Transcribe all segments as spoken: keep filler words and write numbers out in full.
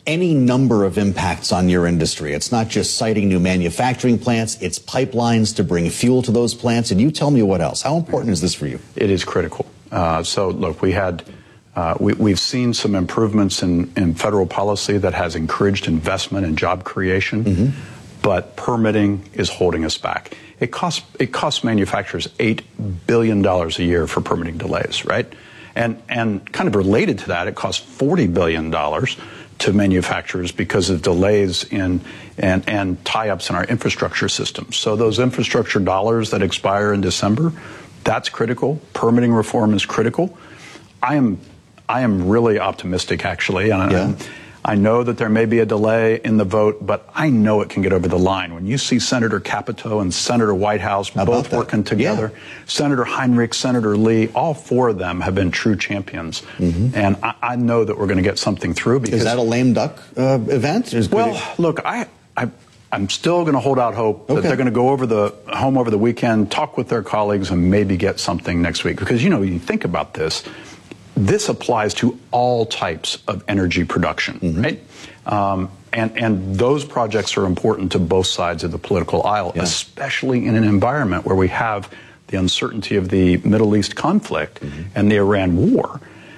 any number of impacts on your industry. It's not just siting new manufacturing plants, it's pipelines to bring fuel to those plants. And you tell me what else. How important is this for you? It is critical. Uh, so, look, we had, uh, we, we've seen some improvements in, in federal policy that has encouraged investment and job creation, mm-hmm. but permitting is holding us back. It costs, it costs manufacturers eight billion dollars a year for permitting delays, right? And, and kind of related to that, it costs forty billion dollars to manufacturers because of delays in and, and tie-ups in our infrastructure systems. So those infrastructure dollars that expire in December, that's critical. Permitting reform is critical. I am I am really optimistic, actually. And yeah. I know that there may be a delay in the vote, but I know it can get over the line. When you see Senator Capito and Senator Whitehouse both that? working together, yeah. Senator Heinrich, Senator Lee, all four of them have been true champions. Mm-hmm. And I, I know that we're going to get something through. Because, is that a lame duck uh, event? Is well, it... look, I, I, I'm still going to hold out hope okay. that they're going to go over the home over the weekend, talk with their colleagues, and maybe get something next week. Because, you know, you think about this. This applies to all types of energy production, mm-hmm. right? Um, and, and those projects are important to both sides of the political aisle, yeah. especially in an environment where we have the uncertainty of the Middle East conflict mm-hmm. and the Iran war,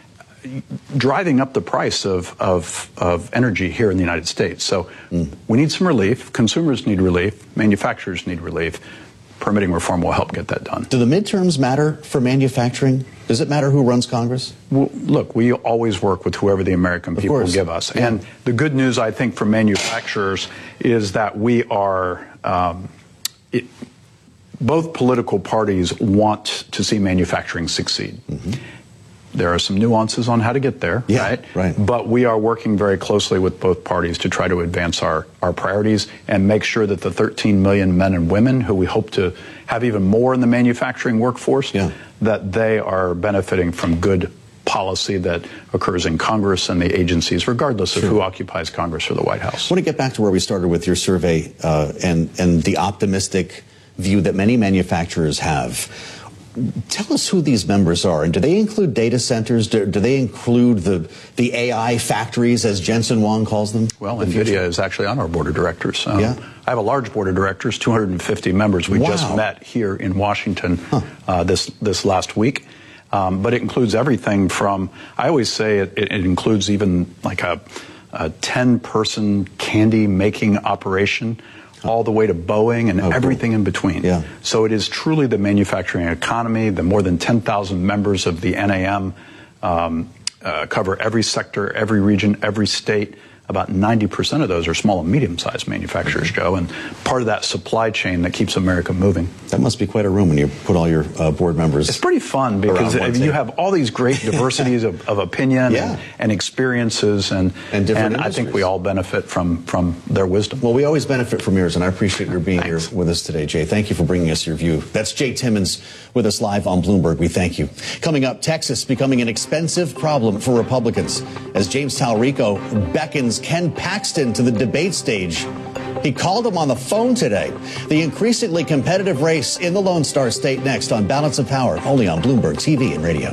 driving up the price of, of, of energy here in the United States. So mm. we need some relief. Consumers need relief. Manufacturers need relief. Permitting reform will help get that done. Do the midterms matter for manufacturing? Does it matter who runs Congress? Well, look, we always work with whoever the American people give us. Yeah. And the good news, I think, for manufacturers is that we are, um, it, both political parties want to see manufacturing succeed. Mm-hmm. There are some nuances on how to get there, yeah, right? right? But we are working very closely with both parties to try to advance our, our priorities and make sure that the thirteen million men and women who we hope to have even more in the manufacturing workforce, yeah. that they are benefiting from good policy that occurs in Congress and the agencies, regardless of sure. who occupies Congress or the White House. I want to get back to where we started with your survey uh, and, and the optimistic view that many manufacturers have. Tell us who these members are, and do they include data centers? Do, do they include the the A I factories, as Jensen Huang calls them? Well, NVIDIA is actually on our board of directors. Um, yeah. I have a large board of directors, two hundred fifty members. We wow. just met here in Washington huh. uh, this this last week. Um, but it includes everything from, I always say it, it, it includes even like a, a ten-person candy-making operation, all the way to Boeing and oh, everything cool. in between. Yeah. So it is truly the manufacturing economy. The more than ten thousand members of the N A M um, uh, cover every sector, every region, every state. About ninety percent of those are small and medium-sized manufacturers, mm-hmm. Joe, and part of that supply chain that keeps America moving. That must be quite a room when you put all your uh, board members. It's pretty fun because you have all these great diversities of, of opinion yeah. and, and experiences, and and, different and I think we all benefit from, from their wisdom. Well, we always benefit from yours, and I appreciate your being Thanks. here with us today, Jay. Thank you for bringing us your view. That's Jay Timmons with us live on Bloomberg. We thank you. Coming up, Texas becoming an expensive problem for Republicans as James Talrico beckons Ken Paxton to the debate stage. He called him on the phone today. The increasingly competitive race in the Lone Star State next on Balance of Power, only on Bloomberg T V and radio.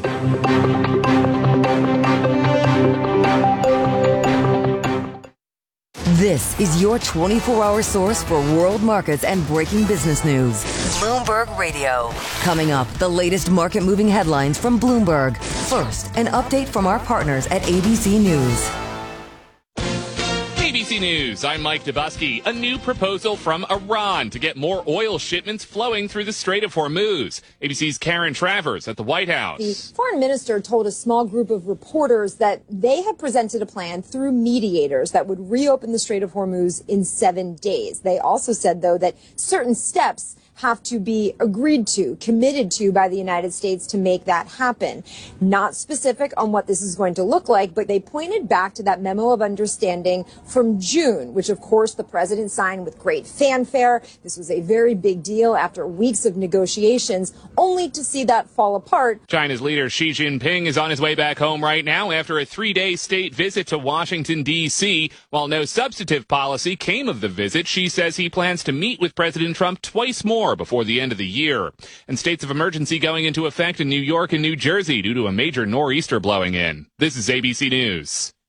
This is your twenty-four hour source for world markets and breaking business news. Bloomberg Radio. Coming up, the latest market-moving headlines from Bloomberg. First, an update from our partners at A B C News. A B C News, I'm Mike Dubusky. A new proposal from Iran to get more oil shipments flowing through the Strait of Hormuz. A B C's Karen Travers at the White House. The foreign minister told a small group of reporters that they had presented a plan through mediators that would reopen the Strait of Hormuz in seven days. They also said, though, that certain steps have to be agreed to, committed to by the United States to make that happen. Not specific on what this is going to look like, but they pointed back to that memo of understanding from June, which, of course, the president signed with great fanfare. This was a very big deal after weeks of negotiations, only to see that fall apart. China's leader Xi Jinping is on his way back home right now after a three-day state visit to Washington, D C While no substantive policy came of the visit, Xi says he plans to meet with President Trump twice more before the end of the year. And states of emergency going into effect in New York and New Jersey due to a major nor'easter blowing in. This is A B C News.